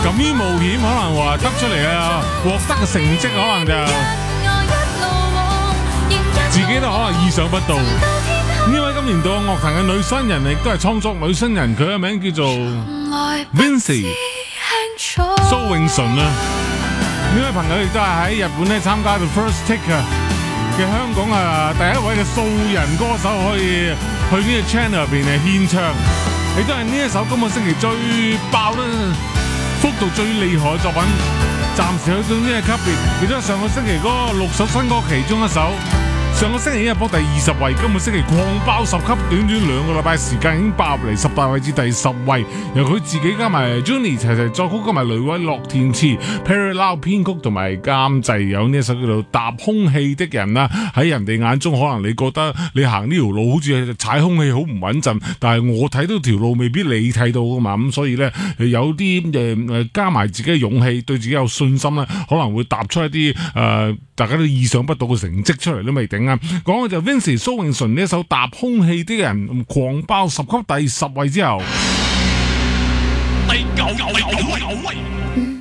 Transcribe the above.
敢於冒險，可能話得出嚟啊，獲得嘅成績可能就自己都可能意想不到。呢位今年度樂壇嘅女新人，亦都係創作女新人，佢嘅名叫做 Vincy 蘇永純啊。呢位朋友亦都係喺日本咧參加到 First Take 嘅香港第一位嘅素人歌手，可以去呢個 channel 入邊獻唱，亦都係呢一首今個星期最爆得幅度最厲害嘅作品，暫時去到呢個級別，亦都係上個星期嗰個6首新歌其中一首。上個星期已經係播第20位，今個星期狂爆10級，短短2個禮拜時間已經爆嚟18位至第10位。由佢自己加埋 Juni 齊齊作曲，加埋雷偉樂填詞 Perry Lau 編曲同埋監製，有呢一首叫做《踏空氣的人》啦。喺人哋眼中，可能你覺得你行呢條路好似踩空氣好唔穩陣，但係我睇到條路未必你睇到噶嘛。咁所以呢，有啲加埋自己嘅勇氣，對自己有信心咧，可能會踏出一啲大家都意想不到嘅成績出嚟都未定啊！講嘅就 Vincy 蘇永純呢一首《踏空氣的人》，狂爆10級第10位之後， 第9位。